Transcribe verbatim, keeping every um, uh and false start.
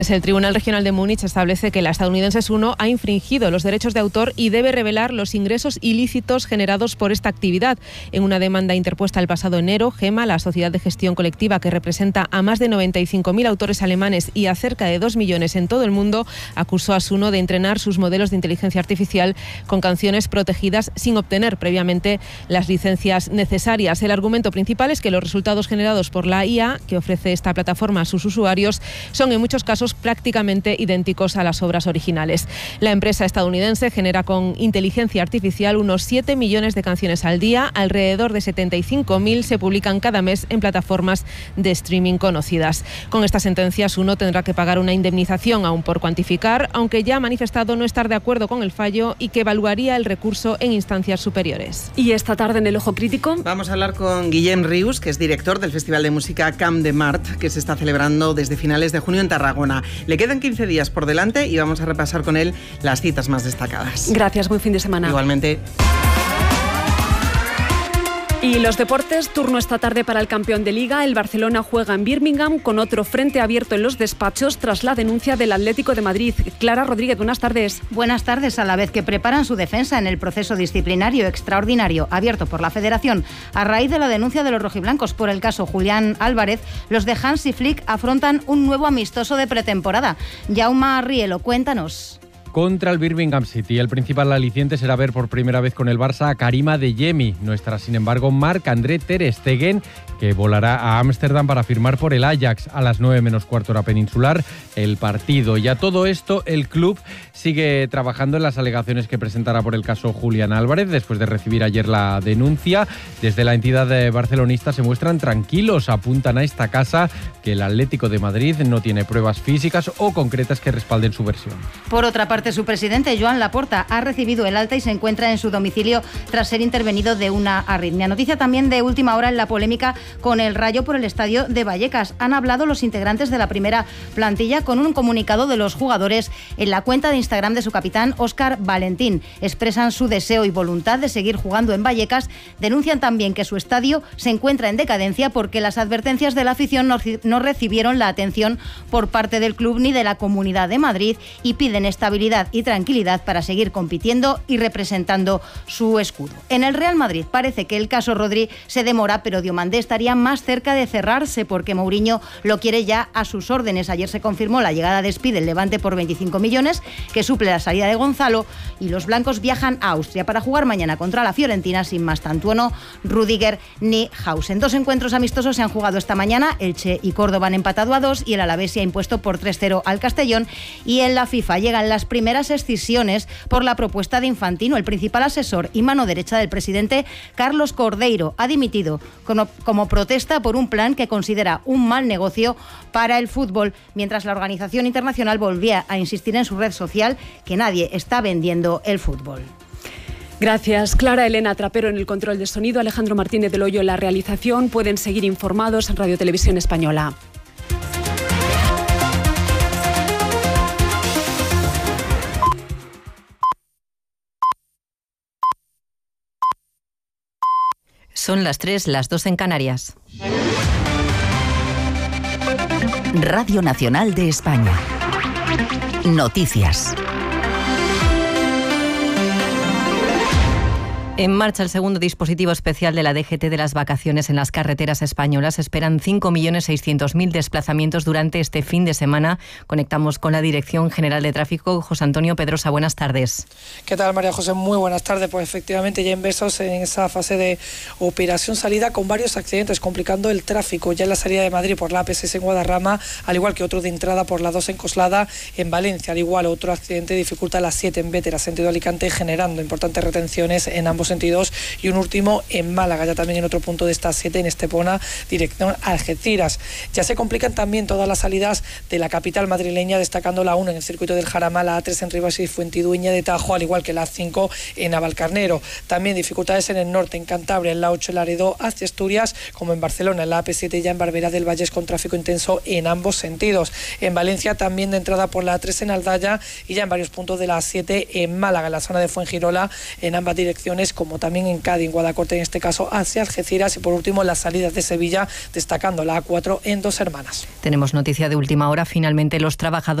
El Tribunal Regional de Múnich establece que la estadounidense Suno ha infringido los derechos de autor y debe revelar los ingresos ilícitos generados por esta actividad. En una demanda interpuesta el pasado enero, GEMA, la sociedad de gestión colectiva que representa a más de noventa y cinco mil autores alemanes y a cerca de dos millones en todo el mundo, acusó a Suno de entrenar sus modelos de inteligencia artificial con canciones protegidas sin obtener previamente las licencias necesarias. El argumento principal es que los resultados generados por la I A que ofrece esta plataforma a sus usuarios son en muchos casos prácticamente idénticos a las obras originales. La empresa estadounidense genera con inteligencia artificial unos siete millones de canciones al día, alrededor de setenta y cinco mil se publican cada mes en plataformas de streaming conocidas. Con esta sentencia, Suno tendrá que pagar una indemnización aún por cuantificar, aunque ya ha manifestado no estar de acuerdo con el fallo y que evaluaría el recurso en instancias superiores. Y esta tarde en el Ojo Crítico vamos a hablar con Guillem Rius, que es director del Festival de Música Camp de Mart, que se está celebrando desde finales de junio en Tarragona. Le quedan quince días por delante y vamos a repasar con él las citas más destacadas. Gracias, buen fin de semana. Igualmente. Y los deportes, turno esta tarde para el campeón de Liga. El Barcelona juega en Birmingham con otro frente abierto en los despachos tras la denuncia del Atlético de Madrid. Clara Rodríguez, buenas tardes. Buenas tardes, a la vez que preparan su defensa en el proceso disciplinario extraordinario abierto por la Federación a raíz de la denuncia de los rojiblancos por el caso Julián Álvarez, los de Hansi Flick afrontan un nuevo amistoso de pretemporada. Jaume Rielo, cuéntanos. Contra el Birmingham City. El principal aliciente será ver por primera vez con el Barça a Karim Adeyemi. No estará, sin embargo, Marc-André Ter Stegen, que volará a Ámsterdam para firmar por el Ajax a las nueve menos cuarto hora peninsular el partido. Y a todo esto, el club sigue trabajando en las alegaciones que presentará por el caso Julián Álvarez después de recibir ayer la denuncia. Desde la entidad barcelonista se muestran tranquilos, apuntan a esta casa que el Atlético de Madrid no tiene pruebas físicas o concretas que respalden su versión. Por otra parte, su presidente, Joan Laporta, ha recibido el alta y se encuentra en su domicilio tras ser intervenido de una arritmia. Noticia también de última hora en la polémica con el Rayo por el estadio de Vallecas. Han hablado los integrantes de la primera plantilla con un comunicado de los jugadores en la cuenta de Instagram de su capitán, Óscar Valentín. Expresan su deseo y voluntad de seguir jugando en Vallecas. Denuncian también que su estadio se encuentra en decadencia porque las advertencias de la afición no, no recibieron la atención por parte del club ni de la Comunidad de Madrid y piden estabilidad y tranquilidad para seguir compitiendo y representando su escudo. En el Real Madrid parece que el caso Rodri se demora, pero Diomandé estaría más cerca de cerrarse porque Mourinho lo quiere ya a sus órdenes. Ayer se confirmó la llegada de Speed del Levante por veinticinco millones, que suple la salida de Gonzalo, y los blancos viajan a Austria para jugar mañana contra la Fiorentina sin Mastantuono, Rüdiger ni Hausen. Dos encuentros amistosos se han jugado esta mañana. Elche y Córdoba han empatado a dos y el Alavés se ha impuesto por tres cero al Castellón. Y en la FIFA llegan las primeras primeras escisiones por la propuesta de Infantino. El principal asesor y mano derecha del presidente, Carlos Cordeiro, ha dimitido como, como protesta por un plan que considera un mal negocio para el fútbol, mientras la organización internacional volvía a insistir en su red social que nadie está vendiendo el fútbol. Gracias, Clara. Elena Trapero en el control de sonido, Alejandro Martínez del Hoyo en la realización. Pueden seguir informados en Radio Televisión Española. Son las tres, las dos en Canarias. Radio Nacional de España. Noticias. En marcha el segundo dispositivo especial de la D G T de las vacaciones en las carreteras españolas. Esperan cinco millones seiscientos mil desplazamientos durante este fin de semana. Conectamos con la Dirección General de Tráfico. José Antonio Pedrosa, buenas tardes. ¿Qué tal, María José? Muy buenas tardes. Pues efectivamente ya inmersos en esa fase de operación salida con varios accidentes complicando el tráfico. Ya en la salida de Madrid por la A P seis en Guadarrama, al igual que otro de entrada por la dos en Coslada, en Valencia. Al igual otro accidente dificulta la siete en Bétera, sentido Alicante, generando importantes retenciones en ambos sentidos, y un último en Málaga, ya también en otro punto de esta siete en Estepona, dirección Algeciras. Ya se complican también todas las salidas de la capital madrileña, destacando la uno en el circuito del Jarama, la A tres en Rivas y Fuentidueña de Tajo, al igual que la cinco en Navalcarnero. También dificultades en el norte, en Cantabria, en la ocho en Laredo hacia Asturias, como en Barcelona, en la A P siete ya en Barberá del Vallés, con tráfico intenso en ambos sentidos. En Valencia también de entrada por la A tres en Aldaya, y ya en varios puntos de la A siete en Málaga, en la zona de Fuengirola, en ambas direcciones como también en Cádiz, en Guadacorte en este caso, hacia Algeciras, y por último las salidas de Sevilla, destacando la A cuatro en Dos Hermanas. Tenemos noticia de última hora. Finalmente los trabajadores